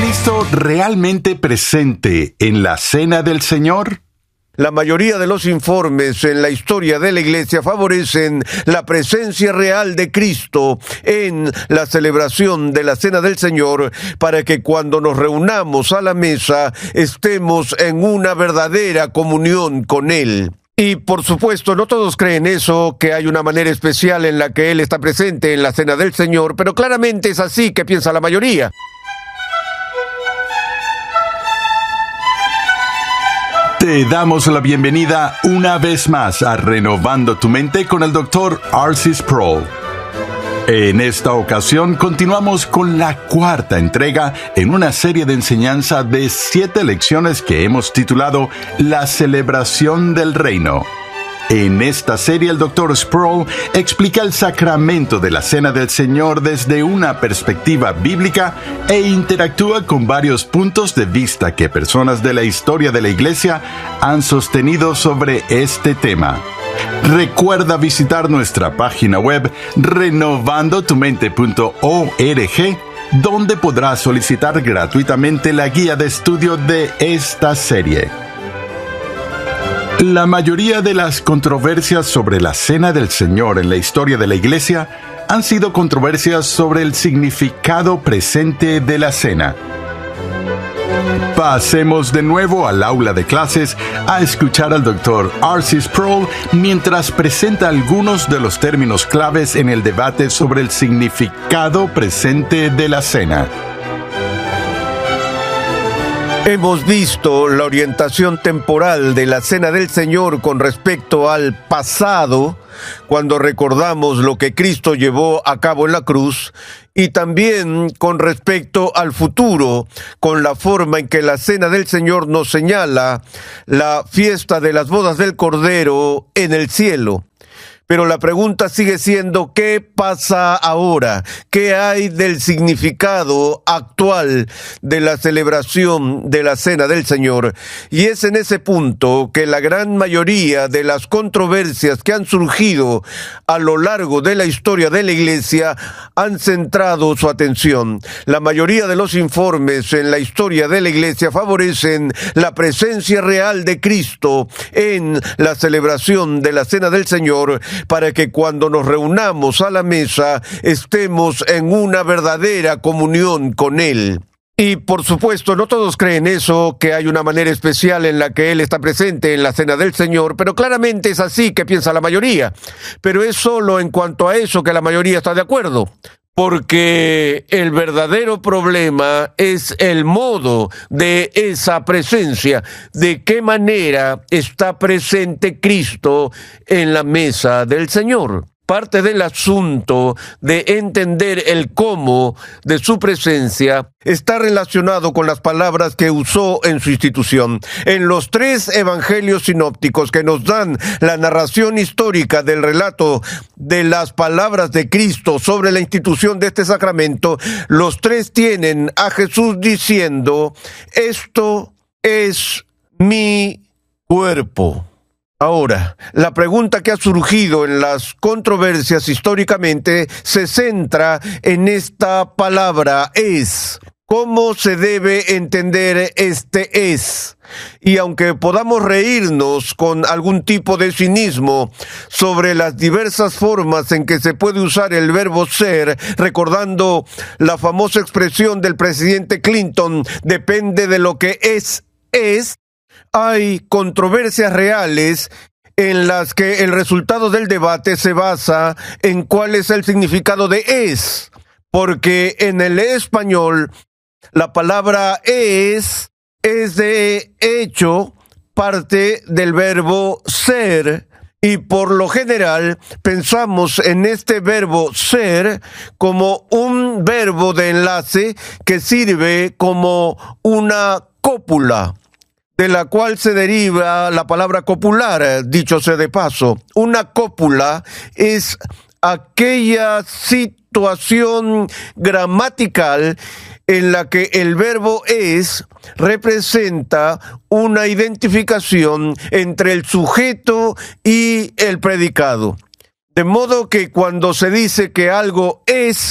Cristo realmente presente en la Cena del Señor? La mayoría de los informes en la historia de la Iglesia favorecen la presencia real de Cristo en la celebración de la Cena del Señor, para que cuando nos reunamos a la mesa estemos en una verdadera comunión con Él. Y por supuesto, no todos creen eso, que hay una manera especial en la que Él está presente en la Cena del Señor, pero claramente es así que piensa la mayoría. Te damos la bienvenida una vez más a Renovando tu Mente con el Dr. R.C. Sproul. En esta ocasión continuamos con la cuarta entrega en una serie de enseñanza de 7 lecciones que hemos titulado La Celebración del Reino. En esta serie el Dr. Sproul explica el sacramento de la Cena del Señor desde una perspectiva bíblica e interactúa con varios puntos de vista que personas de la historia de la Iglesia han sostenido sobre este tema. Recuerda visitar nuestra página web renovandotumente.org, donde podrás solicitar gratuitamente la guía de estudio de esta serie. La mayoría de las controversias sobre la Cena del Señor en la historia de la Iglesia han sido controversias sobre el significado presente de la cena. Pasemos de nuevo al aula de clases a escuchar al Dr. R.C. Sproul mientras presenta algunos de los términos claves en el debate sobre el significado presente de la cena. Hemos visto la orientación temporal de la Cena del Señor con respecto al pasado, cuando recordamos lo que Cristo llevó a cabo en la cruz, y también con respecto al futuro, con la forma en que la Cena del Señor nos señala la fiesta de las bodas del Cordero en el cielo. Pero la pregunta sigue siendo, ¿qué pasa ahora? ¿Qué hay del significado actual de la celebración de la Cena del Señor? Y es en ese punto que la gran mayoría de las controversias que han surgido a lo largo de la historia de la Iglesia han centrado su atención. La mayoría de los informes en la historia de la Iglesia favorecen la presencia real de Cristo en la celebración de la Cena del Señor, para que cuando nos reunamos a la mesa estemos en una verdadera comunión con Él. Y por supuesto, no todos creen eso, que hay una manera especial en la que Él está presente en la Cena del Señor, pero claramente es así que piensa la mayoría. Pero es solo en cuanto a eso que la mayoría está de acuerdo. Porque el verdadero problema es el modo de esa presencia, de qué manera está presente Cristo en la mesa del Señor. Parte del asunto de entender el cómo de su presencia está relacionado con las palabras que usó en su institución. En los 3 evangelios sinópticos que nos dan la narración histórica del relato de las palabras de Cristo sobre la institución de este sacramento, los 3 tienen a Jesús diciendo, esto es mi cuerpo. Ahora, la pregunta que ha surgido en las controversias históricamente se centra en esta palabra es. ¿Cómo se debe entender este es? Y aunque podamos reírnos con algún tipo de cinismo sobre las diversas formas en que se puede usar el verbo ser, recordando la famosa expresión del presidente Clinton, depende de lo que es, hay controversias reales en las que el resultado del debate se basa en cuál es el significado de es, porque en el español la palabra es de hecho parte del verbo ser, y por lo general pensamos en este verbo ser como un verbo de enlace que sirve como una cópula, de la cual se deriva la palabra copular, dicho sea de paso. Una cópula es aquella situación gramatical en la que el verbo es representa una identificación entre el sujeto y el predicado. De modo que cuando se dice que algo es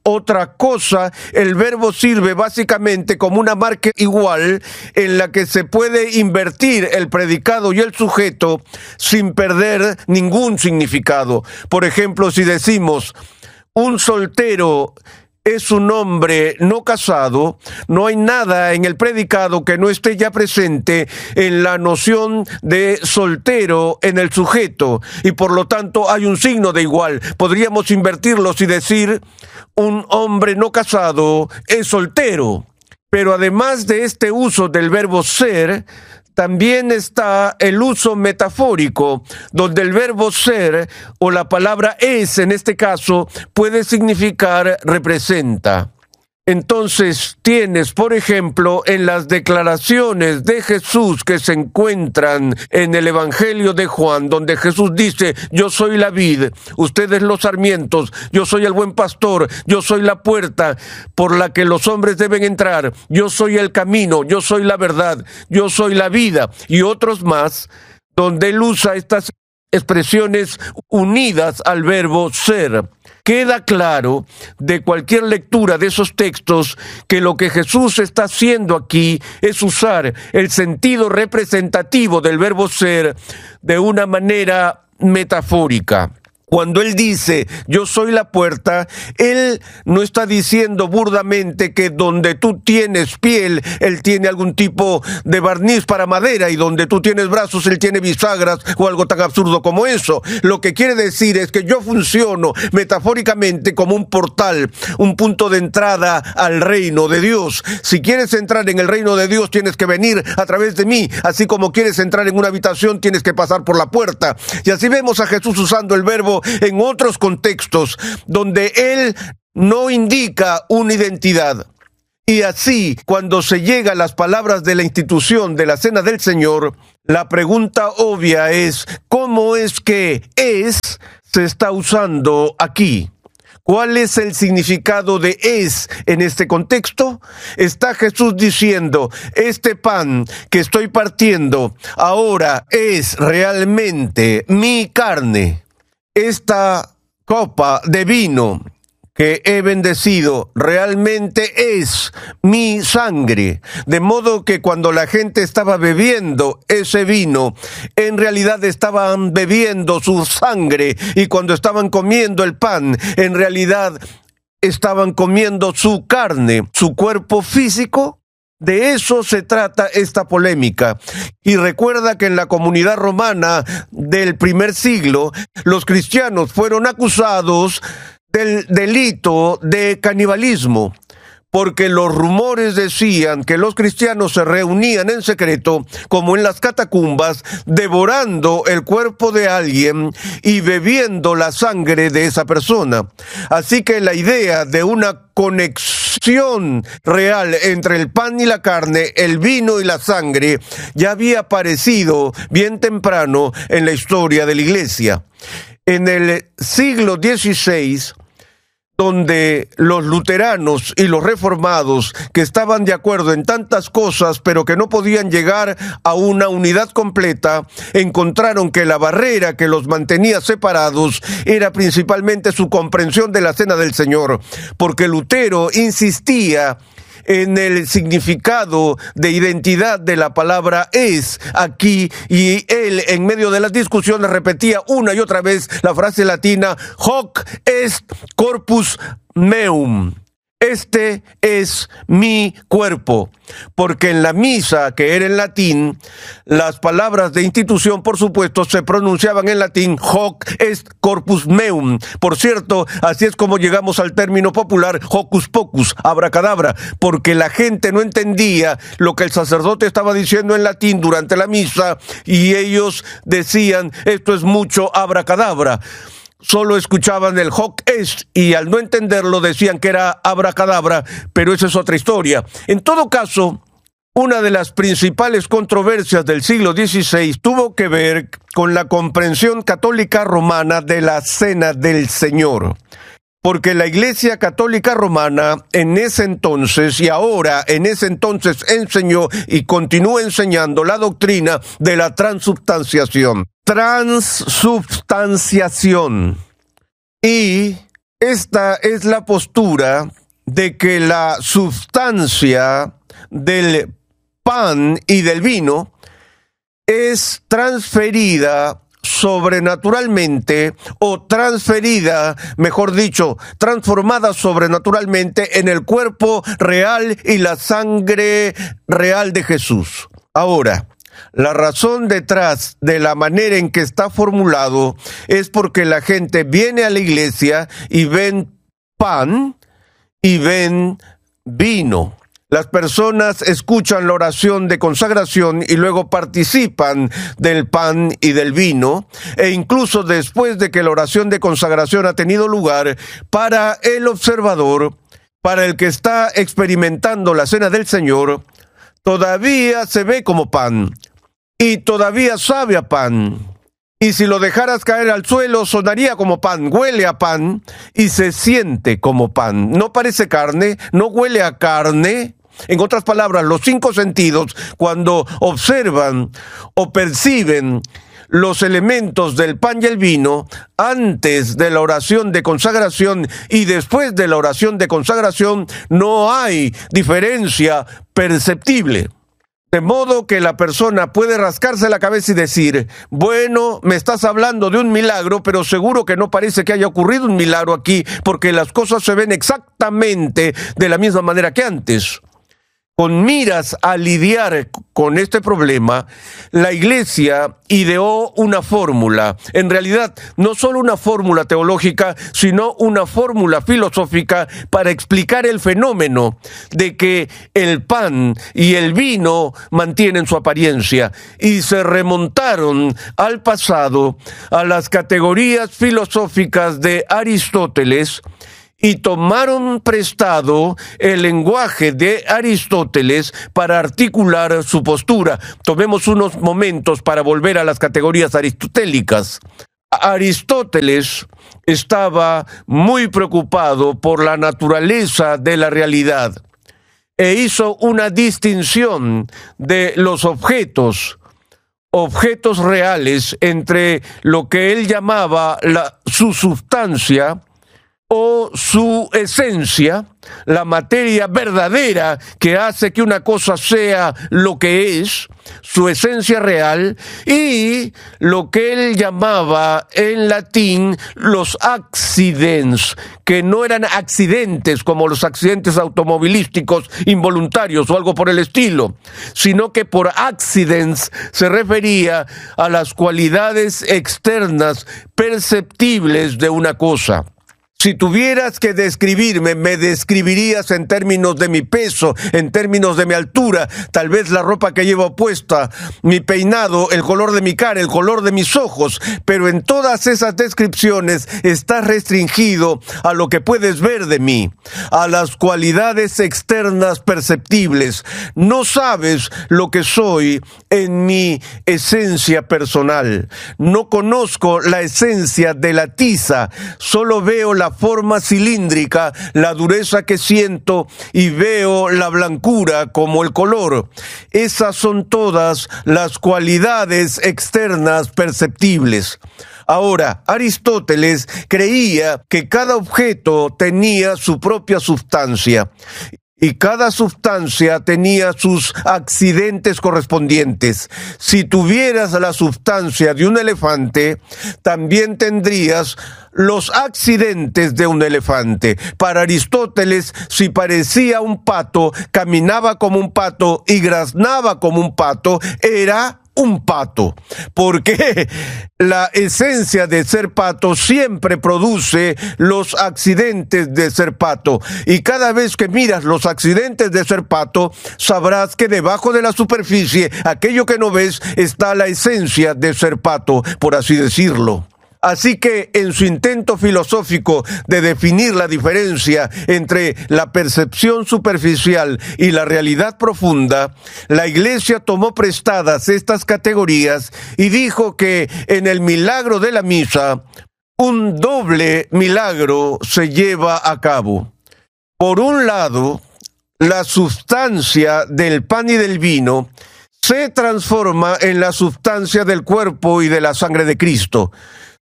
otra cosa, el verbo sirve básicamente como una marca igual en la que se puede invertir el predicado y el sujeto sin perder ningún significado. Por ejemplo, si decimos un soltero es un hombre no casado, no hay nada en el predicado que no esté ya presente en la noción de soltero en el sujeto, y por lo tanto hay un signo de igual. Podríamos invertirlos y decir un hombre no casado es soltero. Pero además de este uso del verbo ser, también está el uso metafórico, donde el verbo ser, o la palabra es en este caso, puede significar representa. Entonces tienes, por ejemplo, en las declaraciones de Jesús que se encuentran en el Evangelio de Juan, donde Jesús dice, yo soy la vid, ustedes los sarmientos, yo soy el buen pastor, yo soy la puerta por la que los hombres deben entrar, yo soy el camino, yo soy la verdad, yo soy la vida, y otros más, donde él usa estas expresiones unidas al verbo ser. Queda claro de cualquier lectura de esos textos que lo que Jesús está haciendo aquí es usar el sentido representativo del verbo ser de una manera metafórica. Cuando él dice, yo soy la puerta, él no está diciendo burdamente que donde tú tienes piel, él tiene algún tipo de barniz para madera, y donde tú tienes brazos, él tiene bisagras, o algo tan absurdo como eso. Lo que quiere decir es que yo funciono metafóricamente como un portal, un punto de entrada al reino de Dios. Si quieres entrar en el reino de Dios, tienes que venir a través de mí, así como quieres entrar en una habitación, tienes que pasar por la puerta. Y así vemos a Jesús usando el verbo en otros contextos donde él no indica una identidad. Y así, cuando se llega a las palabras de la institución de la Cena del Señor, la pregunta obvia es, ¿cómo es que es se está usando aquí? ¿Cuál es el significado de es en este contexto? Está Jesús diciendo, este pan que estoy partiendo ahora es realmente mi carne. Esta copa de vino que he bendecido realmente es mi sangre. De modo que cuando la gente estaba bebiendo ese vino, en realidad estaban bebiendo su sangre, y cuando estaban comiendo el pan, en realidad estaban comiendo su carne, su cuerpo físico. De eso se trata esta polémica. Y recuerda que en la comunidad romana del primer siglo, los cristianos fueron acusados del delito de canibalismo, porque los rumores decían que los cristianos se reunían en secreto, como en las catacumbas, devorando el cuerpo de alguien y bebiendo la sangre de esa persona. Así que la idea de una conexión real entre el pan y la carne, el vino y la sangre, ya había aparecido bien temprano en la historia de la Iglesia. En el siglo XVI, donde los luteranos y los reformados, que estaban de acuerdo en tantas cosas, pero que no podían llegar a una unidad completa, encontraron que la barrera que los mantenía separados era principalmente su comprensión de la Cena del Señor, porque Lutero insistía en el significado de identidad de la palabra es aquí, y él en medio de las discusiones repetía una y otra vez la frase latina hoc est corpus meum. Este es mi cuerpo, porque en la misa, que era en latín, las palabras de institución, por supuesto, se pronunciaban en latín, hoc est corpus meum. Por cierto, así es como llegamos al término popular hocus pocus, abracadabra, porque la gente no entendía lo que el sacerdote estaba diciendo en latín durante la misa, y ellos decían, esto es mucho abracadabra. Solo escuchaban el hoc est y al no entenderlo decían que era abracadabra, pero esa es otra historia. En todo caso, una de las principales controversias del siglo XVI tuvo que ver con la comprensión católica romana de la Cena del Señor. Porque la Iglesia Católica Romana en ese entonces y ahora en ese entonces enseñó y continúa enseñando la doctrina de la transubstanciación. Transubstanciación. Y Esta es la postura de que la sustancia del pan y del vino es transferida sobrenaturalmente, o transferida, mejor dicho, transformada sobrenaturalmente en el cuerpo real y la sangre real de Jesús. Ahora, la razón detrás de la manera en que está formulado es porque la gente viene a la iglesia y ven pan y ven vino. Las personas escuchan la oración de consagración y luego participan del pan y del vino, e incluso después de que la oración de consagración ha tenido lugar, para el observador, para el que está experimentando la cena del Señor, todavía se ve como pan y todavía sabe a pan. Y si lo dejaras caer al suelo, sonaría como pan, huele a pan y se siente como pan. No parece carne, no huele a carne. En otras palabras, los 5 sentidos, cuando observan o perciben los elementos del pan y el vino, antes de la oración de consagración y después de la oración de consagración, no hay diferencia perceptible. De modo que la persona puede rascarse la cabeza y decir, bueno, me estás hablando de un milagro, pero seguro que no parece que haya ocurrido un milagro aquí, porque las cosas se ven exactamente de la misma manera que antes. Con miras a lidiar con este problema, la Iglesia ideó una fórmula. En realidad, no solo una fórmula teológica, sino una fórmula filosófica para explicar el fenómeno de que el pan y el vino mantienen su apariencia. Y se remontaron al pasado, a las categorías filosóficas de Aristóteles, y tomaron prestado el lenguaje de Aristóteles para articular su postura. Tomemos unos momentos para volver a las categorías aristotélicas. Aristóteles estaba muy preocupado por la naturaleza de la realidad e hizo una distinción de los objetos reales entre lo que él llamaba su sustancia o su esencia, la materia verdadera que hace que una cosa sea lo que es, su esencia real, y lo que él llamaba en latín los accidents, que no eran accidentes como los accidentes automovilísticos involuntarios o algo por el estilo, sino que por accidents se refería a las cualidades externas perceptibles de una cosa. Si tuvieras que describirme, me describirías en términos de mi peso, en términos de mi altura, tal vez la ropa que llevo puesta, mi peinado, el color de mi cara, el color de mis ojos, pero en todas esas descripciones estás restringido a lo que puedes ver de mí, a las cualidades externas perceptibles. No sabes lo que soy en mi esencia personal. No conozco la esencia de la tiza, solo veo la forma cilíndrica, la dureza que siento y veo la blancura como el color. Esas son todas las cualidades externas perceptibles. Ahora, Aristóteles creía que cada objeto tenía su propia sustancia. Y cada sustancia tenía sus accidentes correspondientes. Si tuvieras la sustancia de un elefante, también tendrías los accidentes de un elefante. Para Aristóteles, si parecía un pato, caminaba como un pato y graznaba como un pato, era un pato, porque la esencia de ser pato siempre produce los accidentes de ser pato, y cada vez que miras los accidentes de ser pato, sabrás que debajo de la superficie, aquello que no ves, está la esencia de ser pato, por así decirlo. Así que en su intento filosófico de definir la diferencia entre la percepción superficial y la realidad profunda, la Iglesia tomó prestadas estas categorías y dijo que en el milagro de la misa, un doble milagro se lleva a cabo. Por un lado, la sustancia del pan y del vino se transforma en la sustancia del cuerpo y de la sangre de Cristo.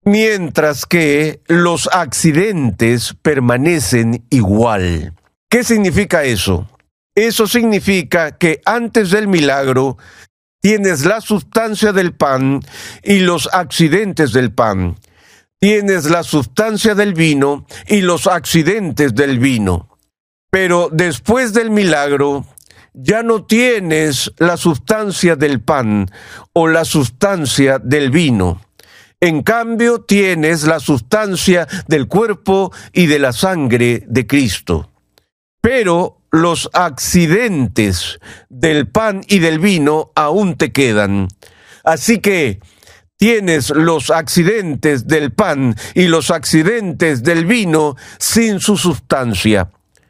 mientras que los accidentes permanecen igual. ¿Qué significa eso? Eso significa que antes del milagro tienes la sustancia del pan y los accidentes del pan. Tienes la sustancia del vino y los accidentes del vino. Pero después del milagro, ya no tienes la sustancia del pan o la sustancia del vino. En cambio, tienes la sustancia del cuerpo y de la sangre de Cristo. Pero los accidentes del pan y del vino aún te quedan. Así que tienes los accidentes del pan y los accidentes del vino sin su sustancia.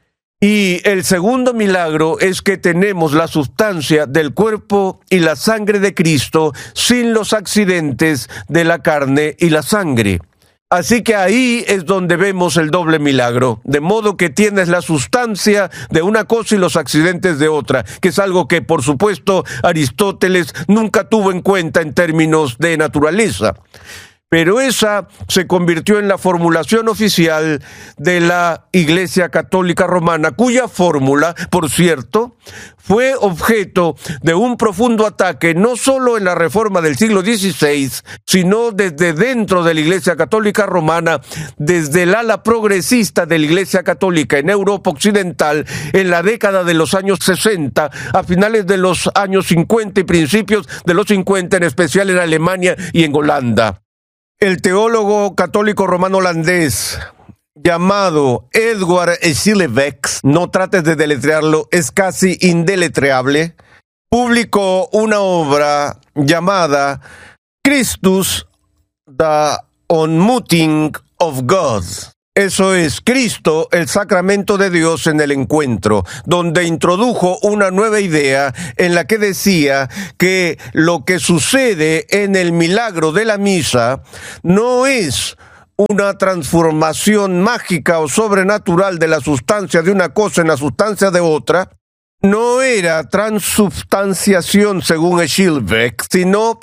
Y el segundo milagro es que tenemos la sustancia del cuerpo y la sangre de Cristo sin los accidentes de la carne y la sangre. Así que ahí es donde vemos el doble milagro, de modo que tienes la sustancia de una cosa y los accidentes de otra, que es algo que, por supuesto, Aristóteles nunca tuvo en cuenta en términos de naturaleza. Pero esa se convirtió en la formulación oficial de la Iglesia Católica Romana, cuya fórmula, por cierto, fue objeto de un profundo ataque no solo en la Reforma del siglo XVI, sino desde dentro de la Iglesia Católica Romana, desde el ala progresista de la Iglesia Católica en Europa Occidental, en la década de los años 60, a finales de los años 50 y principios de los 50, en especial en Alemania y en Holanda. El teólogo católico romano holandés llamado Edward Schillebeeck, no trates de deletrearlo, es casi indeletreable, publicó una obra llamada Christus, the Ontmoeting of God. Eso es, Cristo, el sacramento de Dios en el encuentro, donde introdujo una nueva idea en la que decía que lo que sucede en el milagro de la misa no es una transformación mágica o sobrenatural de la sustancia de una cosa en la sustancia de otra, no era transubstanciación según Schillebeeck, sino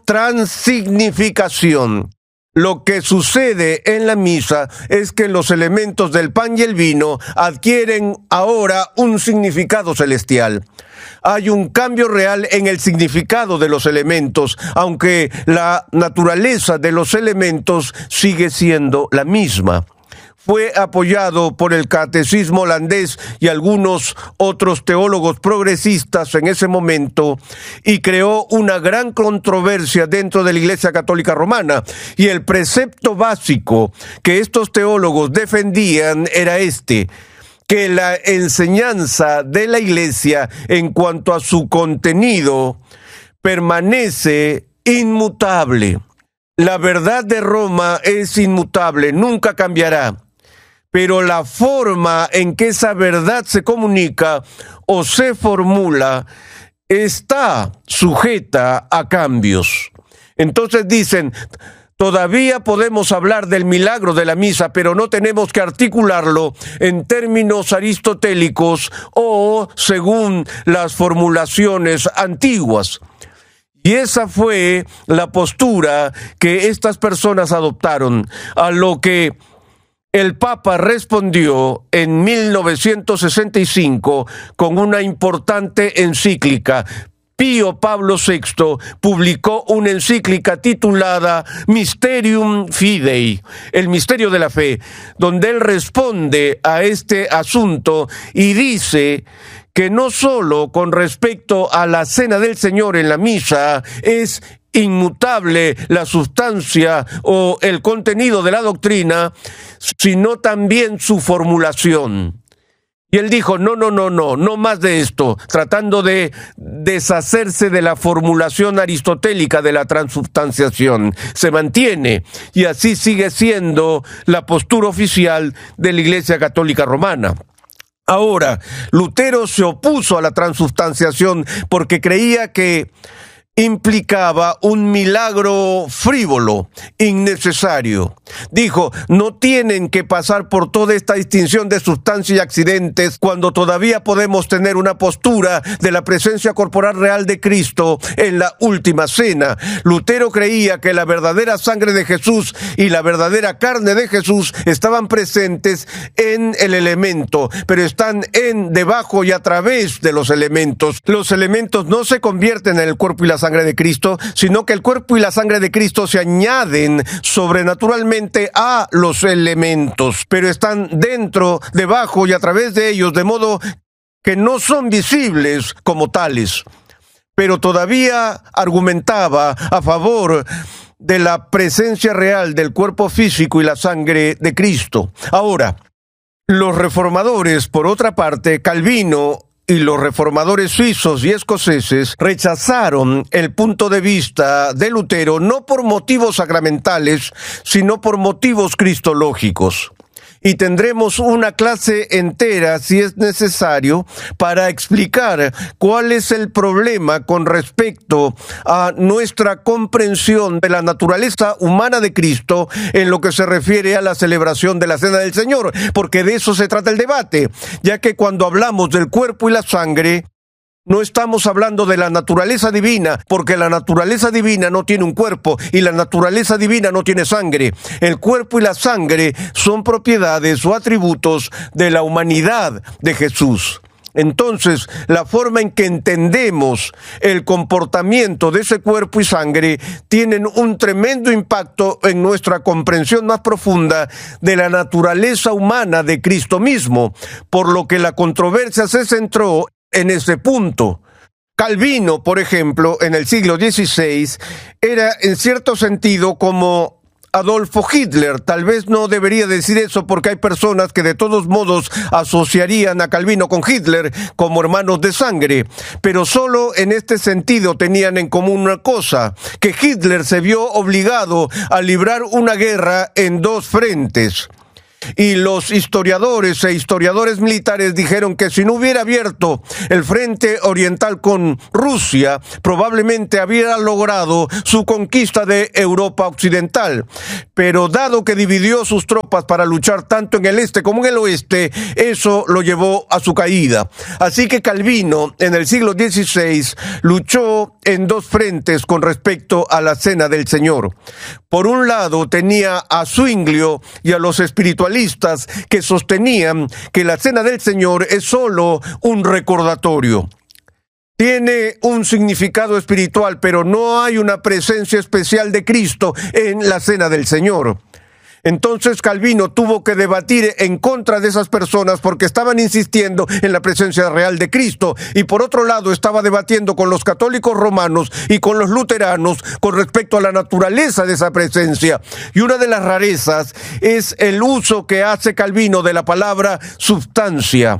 transignificación. Lo que sucede en la misa es que los elementos del pan y el vino adquieren ahora un significado celestial. Hay un cambio real en el significado de los elementos, aunque la naturaleza de los elementos sigue siendo la misma. Fue apoyado por el catecismo holandés y algunos otros teólogos progresistas en ese momento y creó una gran controversia dentro de la Iglesia Católica Romana. Y el precepto básico que estos teólogos defendían era que la enseñanza de la Iglesia en cuanto a su contenido permanece inmutable. La verdad de Roma es inmutable, nunca cambiará. Pero la forma en que esa verdad se comunica o se formula está sujeta a cambios. Entonces dicen, todavía podemos hablar del milagro de la misa, pero no tenemos que articularlo en términos aristotélicos o según las formulaciones antiguas. Y esa fue la postura que estas personas adoptaron, a lo que el Papa respondió en 1965 con una importante encíclica. Pío Pablo VI publicó una encíclica titulada Mysterium Fidei, el misterio de la fe, donde él responde a este asunto y dice que no solo con respecto a la cena del Señor en la misa es inmutable la sustancia o el contenido de la doctrina, sino también su formulación. Y él dijo, no más de esto, tratando de deshacerse de la formulación aristotélica de la transubstanciación. Se mantiene, y así sigue siendo la postura oficial de la Iglesia Católica Romana. Ahora, Lutero se opuso a la transubstanciación porque creía que implicaba un milagro frívolo, innecesario. Dijo, no tienen que pasar por toda esta distinción de sustancia y accidentes cuando todavía podemos tener una postura de la presencia corporal real de Cristo en la última cena. Lutero creía que la verdadera sangre de Jesús y la verdadera carne de Jesús estaban presentes en el elemento, pero están debajo y a través de los elementos. Los elementos no se convierten en el cuerpo y la sangre de Cristo, sino que el cuerpo y la sangre de Cristo se añaden sobrenaturalmente a los elementos, pero están dentro, debajo y a través de ellos, de modo que no son visibles como tales. Pero todavía argumentaba a favor de la presencia real del cuerpo físico y la sangre de Cristo. Ahora, los reformadores, por otra parte, Calvino y los reformadores suizos y escoceses rechazaron el punto de vista de Lutero no por motivos sacramentales, sino por motivos cristológicos. Y tendremos una clase entera, si es necesario, para explicar cuál es el problema con respecto a nuestra comprensión de la naturaleza humana de Cristo en lo que se refiere a la celebración de la Cena del Señor, porque de eso se trata el debate, ya que cuando hablamos del cuerpo y la sangre, no estamos hablando de la naturaleza divina, porque la naturaleza divina no tiene un cuerpo y la naturaleza divina no tiene sangre. El cuerpo y la sangre son propiedades o atributos de la humanidad de Jesús. Entonces, la forma en que entendemos el comportamiento de ese cuerpo y sangre tienen un tremendo impacto en nuestra comprensión más profunda de la naturaleza humana de Cristo mismo, por lo que la controversia se centró en ese punto. Calvino, por ejemplo, en el siglo XVI, era en cierto sentido como Adolfo Hitler. Tal vez no debería decir eso porque hay personas que de todos modos asociarían a Calvino con Hitler como hermanos de sangre, pero solo en este sentido tenían en común una cosa, que Hitler se vio obligado a librar una guerra en dos frentes. Y los historiadores e historiadores militares dijeron que si no hubiera abierto el frente oriental con Rusia, probablemente hubiera logrado su conquista de Europa occidental. Pero dado que dividió sus tropas para luchar tanto en el este como en el oeste, eso lo llevó a su caída. Así que Calvino, en el siglo XVI, luchó en dos frentes con respecto a la Cena del Señor. Por un lado tenía a Zwinglio y a los espiritualistas que sostenían que la Cena del Señor es solo un recordatorio. Tiene un significado espiritual, pero no hay una presencia especial de Cristo en la Cena del Señor. Entonces Calvino tuvo que debatir en contra de esas personas porque estaban insistiendo en la presencia real de Cristo, y por otro lado estaba debatiendo con los católicos romanos y con los luteranos con respecto a la naturaleza de esa presencia. Y una de las rarezas es el uso que hace Calvino de la palabra substancia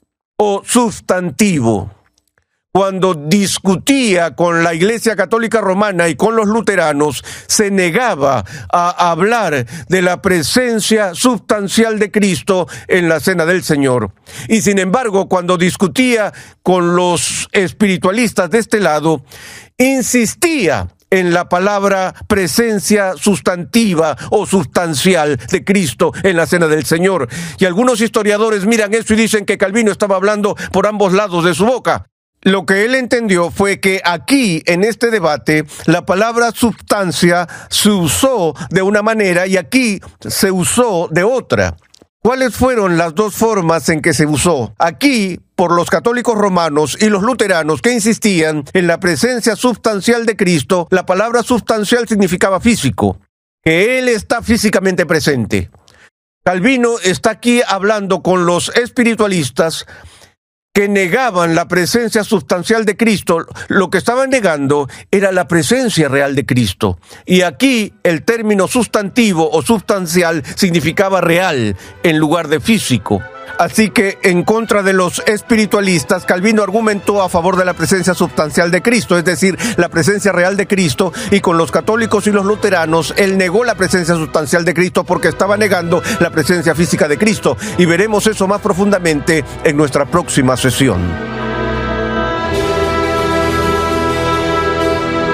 o sustantivo. Cuando discutía con la Iglesia Católica Romana y con los luteranos, se negaba a hablar de la presencia sustancial de Cristo en la Cena del Señor. Y sin embargo, cuando discutía con los espiritualistas de este lado, insistía en la palabra presencia sustantiva o sustancial de Cristo en la Cena del Señor. Y algunos historiadores miran esto y dicen que Calvino estaba hablando por ambos lados de su boca. Lo que él entendió fue que aquí, en este debate, la palabra substancia se usó de una manera y aquí se usó de otra. ¿Cuáles fueron las dos formas en que se usó? Aquí, por los católicos romanos y los luteranos que insistían en la presencia sustancial de Cristo, la palabra sustancial significaba físico, que Él está físicamente presente. Calvino está aquí hablando con los espiritualistas que negaban la presencia sustancial de Cristo. Lo que estaban negando era la presencia real de Cristo. Y aquí el término sustantivo o sustancial significaba real en lugar de físico. Así que, en contra de los espiritualistas, Calvino argumentó a favor de la presencia sustancial de Cristo, es decir, la presencia real de Cristo, y con los católicos y los luteranos, él negó la presencia sustancial de Cristo porque estaba negando la presencia física de Cristo. Y veremos eso más profundamente en nuestra próxima sesión.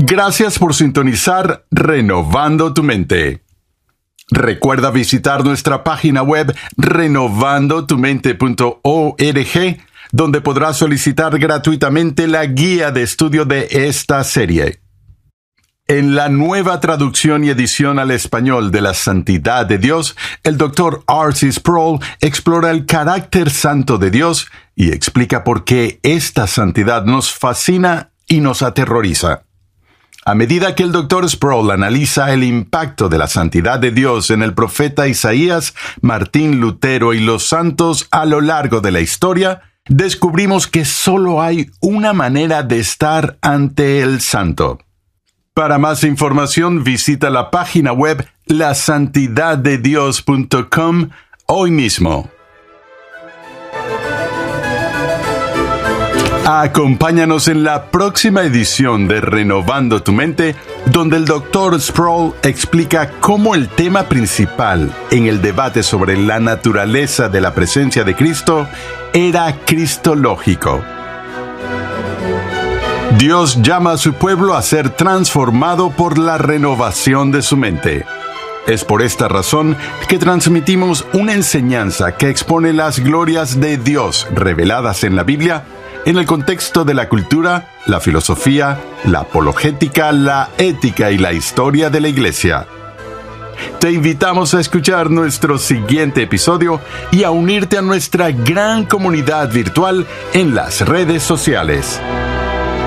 Gracias por sintonizar Renovando tu Mente. Recuerda visitar nuestra página web renovandotumente.org, donde podrás solicitar gratuitamente la guía de estudio de esta serie. En la nueva traducción y edición al español de la Santidad de Dios, el Dr. R.C. Sproul explora el carácter santo de Dios y explica por qué esta santidad nos fascina y nos aterroriza. A medida que el Dr. Sproul analiza el impacto de la santidad de Dios en el profeta Isaías, Martín Lutero y los santos a lo largo de la historia, descubrimos que solo hay una manera de estar ante el santo. Para más información, visita la página web lasantidaddedios.com hoy mismo. Acompáñanos en la próxima edición de Renovando tu Mente, donde el Dr. Sproul explica cómo el tema principal en el debate sobre la naturaleza de la presencia de Cristo era cristológico. Dios llama a su pueblo a ser transformado por la renovación de su mente. Es por esta razón que transmitimos una enseñanza que expone las glorias de Dios reveladas en la Biblia en el contexto de la cultura, la filosofía, la apologética, la ética y la historia de la Iglesia. Te invitamos a escuchar nuestro siguiente episodio y a unirte a nuestra gran comunidad virtual en las redes sociales.